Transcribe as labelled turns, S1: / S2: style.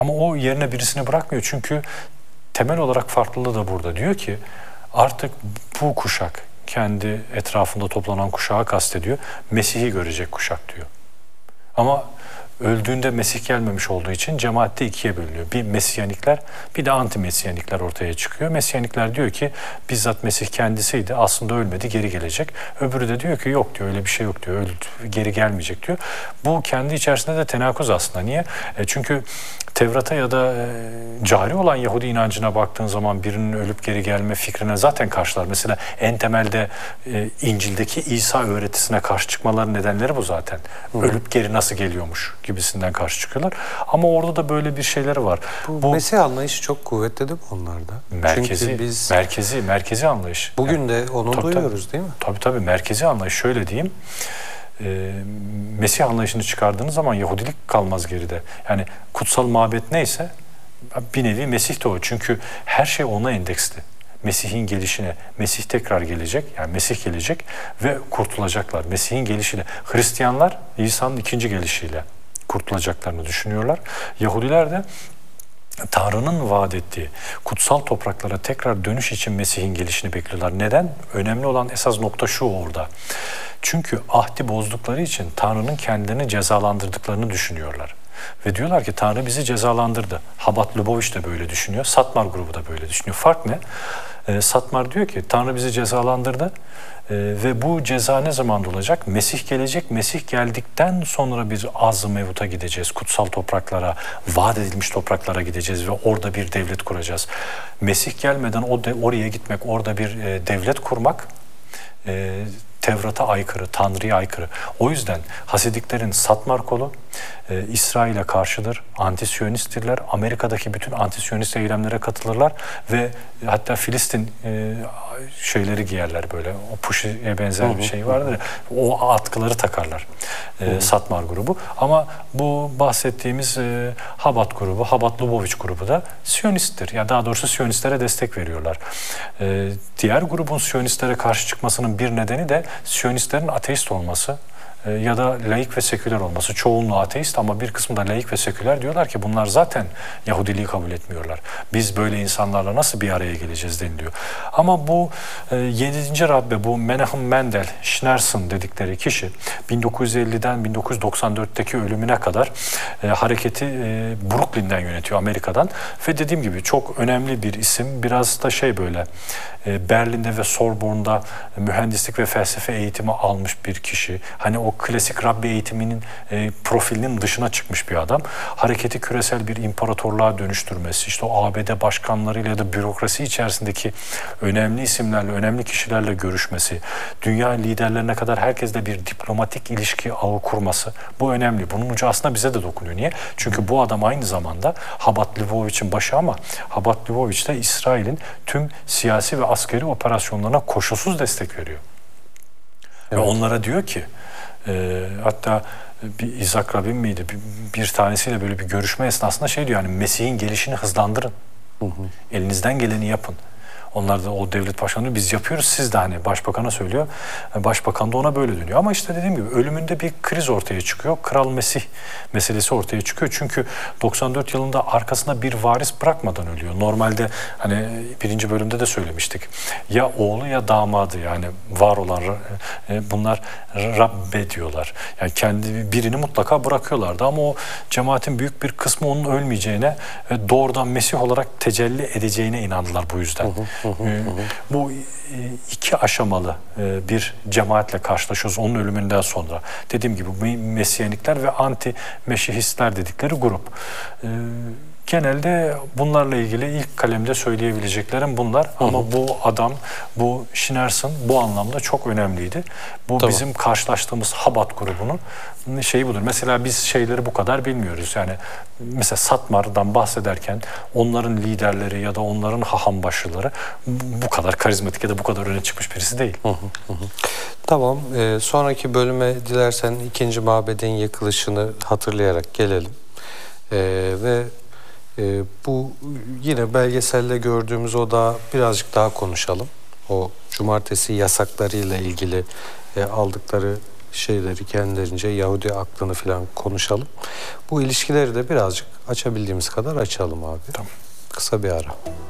S1: Ama o yerine birisini bırakmıyor çünkü temel olarak farklılığı da burada. Diyor ki artık bu kuşak, kendi etrafında toplanan kuşağı kastediyor, Mesih'i görecek kuşak diyor. Ama öldüğünde Mesih gelmemiş olduğu için cemaatte ikiye bölünüyor. Bir Mesiyanikler, bir de anti-Mesiyanikler ortaya çıkıyor. Mesiyanikler diyor ki bizzat Mesih kendisiydi, aslında ölmedi, geri gelecek. Öbürü de diyor ki yok diyor, öyle bir şey yok diyor, geri gelmeyecek diyor. Bu kendi içerisinde de tenakuz aslında. Niye? Çünkü Tevrat'a ya da cari olan Yahudi inancına baktığın zaman birinin ölüp geri gelme fikrine zaten karşılar. Mesela en temelde İncil'deki İsa öğretisine karşı çıkmaların nedenleri bu zaten. Ölüp geri nasıl geliyormuş gibisinden karşı çıkıyorlar. Ama orada da böyle bir şeyleri var.
S2: Bu Mesih anlayışı çok kuvvetli değil mi onlarda?
S1: Merkezi,
S2: çünkü biz
S1: merkezi anlayış.
S2: Bugün de onu duyuyoruz değil mi?
S1: Tabii merkezi anlayış. Şöyle diyeyim. Mesih anlayışını çıkardığınız zaman Yahudilik kalmaz geride. Yani kutsal mabet neyse bir nevi Mesih de o. Çünkü her şey ona endeksli. Mesih'in gelişine, Mesih tekrar gelecek, yani Mesih gelecek ve kurtulacaklar. Mesih'in gelişiyle. Hristiyanlar İsa'nın ikinci gelişiyle kurtulacaklarını düşünüyorlar. Yahudiler de Tanrı'nın vaat ettiği kutsal topraklara tekrar dönüş için Mesih'in gelişini bekliyorlar. Neden? Önemli olan esas nokta şu orada. Çünkü ahdi bozdukları için Tanrı'nın kendilerini cezalandırdıklarını düşünüyorlar. Ve diyorlar ki Tanrı bizi cezalandırdı. Habat Lubavitch de böyle düşünüyor. Satmar grubu da böyle düşünüyor. Fark ne? Satmar diyor ki Tanrı bizi cezalandırdı ve bu ceza ne zaman olacak? Mesih gelecek. Mesih geldikten sonra bir az-ı mevuta gideceğiz. Kutsal topraklara, vaat edilmiş topraklara gideceğiz ve orada bir devlet kuracağız. Mesih gelmeden oraya gitmek, orada bir devlet kurmak Tevrat'a aykırı, Tanrı'ya aykırı. O yüzden Hasidiklerin Satmar kolu İsrail'e karşıdır, anti-Siyonisttirler. Amerika'daki bütün anti-Siyonist eylemlere katılırlar ve hatta Filistin şeyleri giyerler böyle. O puşiye benzer bir şey vardır ya, o atkıları takarlar Satmar grubu. Ama bu bahsettiğimiz Habat grubu, Habat Lubavitch grubu da Siyonisttir. Ya daha doğrusu Siyonistlere destek veriyorlar. Diğer grubun Siyonistlere karşı çıkmasının bir nedeni de Siyonistlerin ateist olması ya da laik ve seküler olması. Çoğunluğu ateist ama bir kısmı da laik ve seküler, diyorlar ki bunlar zaten Yahudiliği kabul etmiyorlar. Biz böyle insanlarla nasıl bir araya geleceğiz deniliyor. Ama bu 7. Rabbe, bu Menahem Mendel Schneerson dedikleri kişi 1950'den 1994'teki ölümüne kadar hareketi Brooklyn'den yönetiyor, Amerika'dan. Ve dediğim gibi çok önemli bir isim. Biraz da şey böyle Berlin'de ve Sorbonne'da mühendislik ve felsefe eğitimi almış bir kişi. Hani o klasik Rabbi eğitiminin profilinin dışına çıkmış bir adam. Hareketi küresel bir imparatorluğa dönüştürmesi, işte o ABD başkanlarıyla ya da bürokrasi içerisindeki önemli isimlerle, önemli kişilerle görüşmesi, dünya liderlerine kadar herkesle bir diplomatik ilişki ağı kurması, bu önemli. Bunun ucu aslında bize de dokunuyor. Niye? Çünkü bu adam aynı zamanda Habat Lubavitch'in başı ama Habat Lubavitch de İsrail'in tüm siyasi ve askeri operasyonlarına koşulsuz destek veriyor. Evet. Ve onlara diyor ki hatta bir İzak Rabin miydi? Bir tanesiyle böyle bir görüşme esnasında şey diyor, yani Mesih'in gelişini hızlandırın. Elinizden geleni yapın. Onlar da o devlet başkanı biz yapıyoruz, siz de hani başbakana söylüyor. Başbakan da ona böyle dönüyor. Ama işte dediğim gibi ölümünde bir kriz ortaya çıkıyor. Kral Mesih meselesi ortaya çıkıyor. Çünkü 94 yılında arkasında bir varis bırakmadan ölüyor. Normalde hani birinci bölümde de söylemiştik. Ya oğlu ya damadı, yani var olan bunlar Rabbe diyorlar. Yani kendi birini mutlaka bırakıyorlardı ama o cemaatin büyük bir kısmı onun ölmeyeceğine, doğrudan Mesih olarak tecelli edeceğine inandılar bu yüzden. Bu iki aşamalı bir cemaatle karşılaşıyoruz onun ölümünden sonra. Dediğim gibi Mesiyanikler ve anti-Meşihistler dedikleri grup. Genelde bunlarla ilgili ilk kalemde söyleyebileceklerim bunlar. Ama bu adam, bu Schneerson bu anlamda çok önemliydi. Bu bizim karşılaştığımız Habat grubunun şeyi budur. Mesela biz şeyleri bu kadar bilmiyoruz. Yani mesela Satmar'dan bahsederken onların liderleri ya da onların haham başlıları bu kadar karizmatik ya da bu kadar öne çıkmış birisi değil.
S2: Tamam. Sonraki bölüme dilersen ikinci mabedin yıkılışını hatırlayarak gelelim. Ve bu yine belgeselde gördüğümüz birazcık daha konuşalım. O cumartesi yasaklarıyla ilgili aldıkları şeyleri kendilerince Yahudi aklını falan konuşalım. Bu ilişkileri de birazcık açabildiğimiz kadar açalım abi.
S1: Tamam.
S2: Kısa bir ara.